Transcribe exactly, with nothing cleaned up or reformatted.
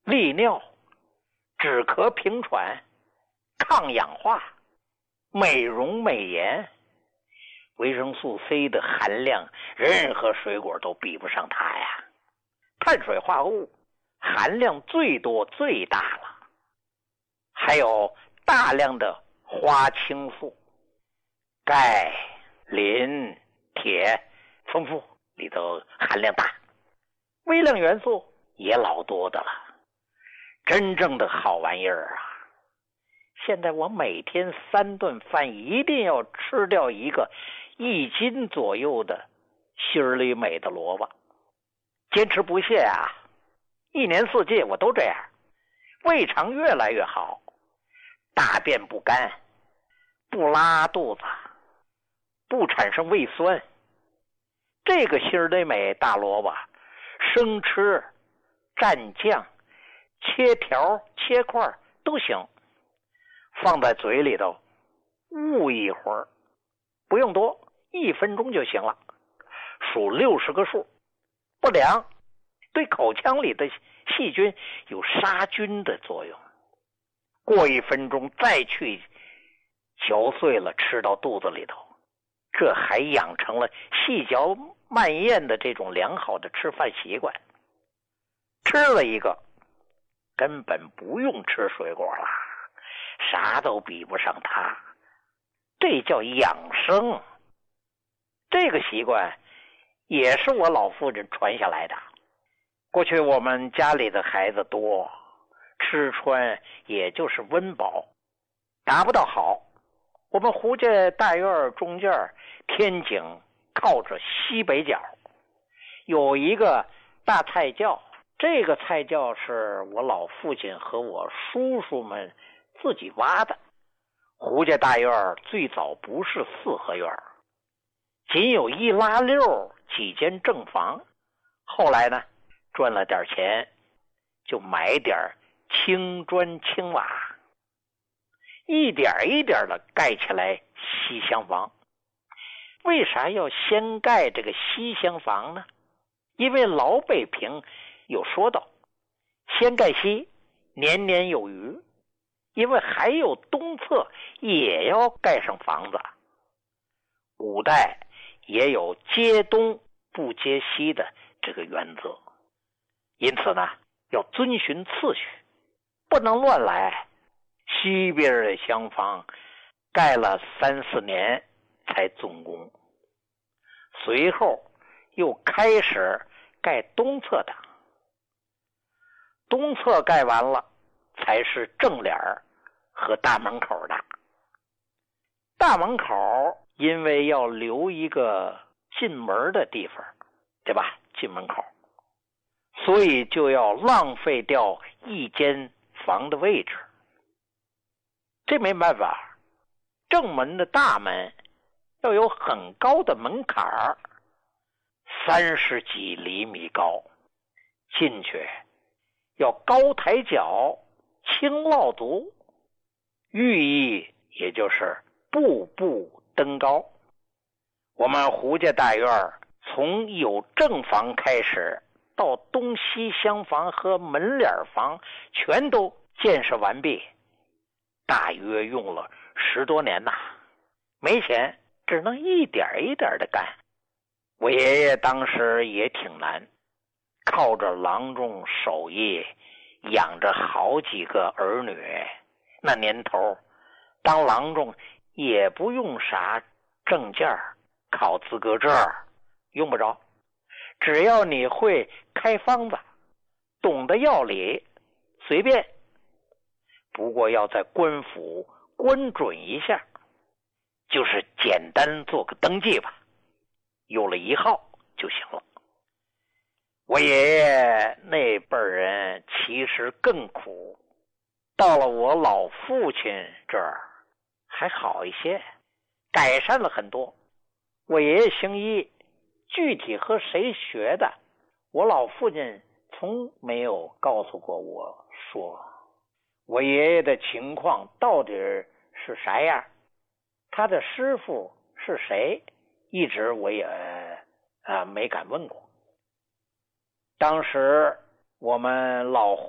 利尿、止咳平喘、抗氧化、美容美颜。维生素 C 的含量，任何水果都比不上它呀。碳水化合物含量最多最大了，还有大量的花青素，钙、磷、铁丰富，里头含量大。微量元素也老多的了，真正的好玩意儿啊！现在我每天三顿饭一定要吃掉一个一斤左右的心里美的萝卜，坚持不懈啊！一年四季我都这样，胃肠越来越好，大便不干，不拉肚子，不产生胃酸。这个心里美大萝卜，生吃、蘸酱、切条、切块都行，放在嘴里头捂一会儿，不用多，一分钟就行了。数六十个数，不凉，对口腔里的细菌有杀菌的作用。过一分钟再去嚼碎了吃到肚子里头，这还养成了细嚼慢咽的这种良好的吃饭习惯。吃了一个，根本不用吃水果了，啥都比不上它。这叫养生。这个习惯也是我老父亲传下来的。过去我们家里的孩子多，吃穿也就是温饱，达不到好。我们胡家大院中间天井靠着西北角，有一个大菜窖，这个菜窖是我老父亲和我叔叔们自己挖的。胡家大院最早不是四合院，仅有一拉六几间正房，后来呢赚了点钱，就买点青砖青瓦，一点一点的盖起来西厢房。为啥要先盖这个西厢房呢？因为老北平有说道，先盖西，年年有余。因为还有东侧也要盖上房子，古代也有接东不接西的这个原则，因此呢，要遵循次序，不能乱来。西边的厢房盖了三四年才动工，随后又开始盖东侧的，东侧盖完了才是正脸和大门口的。大门口因为要留一个进门的地方，对吧？进门口，所以就要浪费掉一间房的位置。这没办法，正门的大门要有很高的门槛儿，三十几厘米高，进去要高抬脚，轻落足，寓意也就是步步登高。我们胡家大院从有正房开始，到东西厢房和门脸房全都建设完毕，大约用了十多年呐。没钱，只能一点一点的干。我爷爷当时也挺难，靠着郎中手艺养着好几个儿女。那年头当郎中也不用啥证件，考资格证用不着，只要你会开方子，懂得药理，随便。不过要在官府关准一下，就是简单做个登记吧，有了一号就行了。我爷爷那辈人其实更苦，到了我老父亲这儿还好一些，改善了很多。我爷爷行医，具体和谁学的，我老父亲从没有告诉过我说。我爷爷的情况到底是啥样，他的师傅是谁，一直我也啊没敢问过。当时我们老